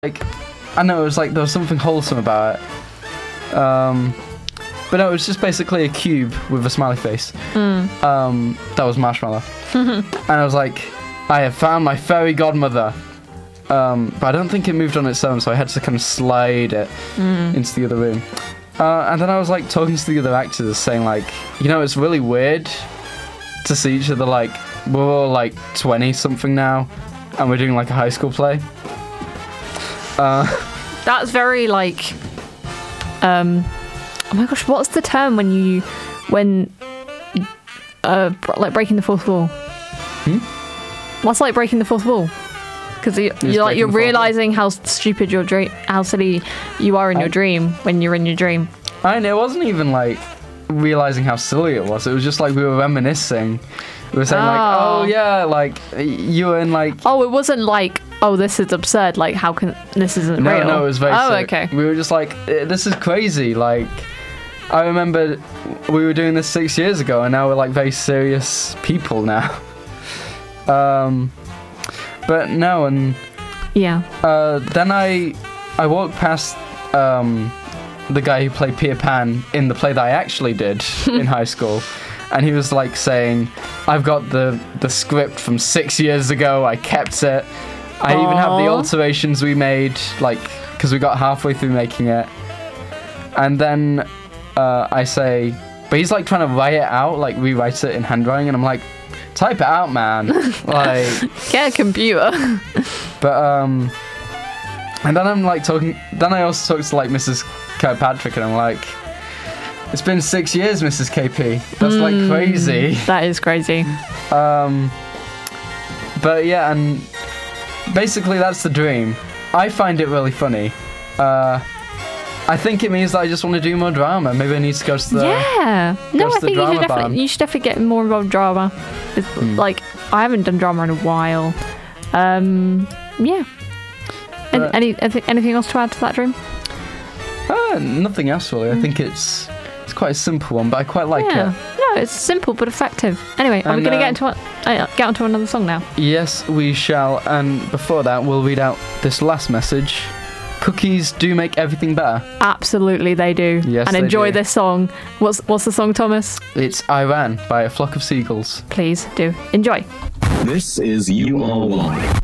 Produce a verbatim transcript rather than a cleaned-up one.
like, I know it was like there was something wholesome about it. Um, but no, it was just basically a cube with a smiley face. Mm. Um, that was Marshmallow. And I was like, I have found my fairy godmother. Um, but I don't think it moved on its own, so I had to kind of slide it Mm. into the other room. Uh, and then I was like talking to the other actors, saying like, you know, it's really weird to see each other. Like, we're all like twenty something now, and we're doing like a high school play. Uh, That's very like, um, oh my gosh, what's the term when you, when, uh, br- like breaking the fourth wall? Hmm? What's like breaking the fourth wall? Because you, Just you're like breaking you're the fourth wall. realizing how stupid your dream, how silly you are in your I- dream when you're in your dream. and it wasn't even like realizing how silly it was. It was just like we were reminiscing. We were saying like, Oh. oh yeah, like you were in like. Oh, it wasn't like, oh, this is absurd. Like, how can this isn't No, real? no, it was very Oh, sick. okay. We were just like, "Eh, this is crazy. Like, I remember we were doing this six years ago, and now we're like very serious people now. Um, but no, and Yeah. uh, then I I walked past um the guy who played Peter Pan in the play that I actually did in high school. And he was like saying, I've got the, the script from six years ago, I kept it. I even have the Aw. alterations we made, like, because we got halfway through making it. And then uh, I say, but he's like trying to write it out, like rewrite it in handwriting. And I'm like, type it out, man. Like, Get a computer. but, um, and then I'm like talking, then I also talked to like Missus Kirkpatrick, and I'm like, it's been six years, Missus K P. That's like crazy. That is crazy. Um, but yeah, and basically that's the dream. I find it really funny. Uh, I think it means that I just want to do more drama. Maybe I need to go to the. Yeah. No, to I the think you drama should, definitely, band. you should definitely get more involved in drama. It's, Hmm. Like, I haven't done drama in a while. Um, yeah. An- But- any anything, anything else to add to that dream? Uh, nothing else really. I think it's it's quite a simple one, but I quite like yeah. it. No, it's simple but effective. Anyway, are we And, going to uh, get into what, uh, get onto another song now? Yes, we shall. And before that, we'll read out this last message. Cookies do make everything better. Absolutely, they do. Yes, and they enjoy do. this song. What's what's the song, Thomas? It's Iran by A Flock of Seagulls. Please do enjoy. This is U R Y.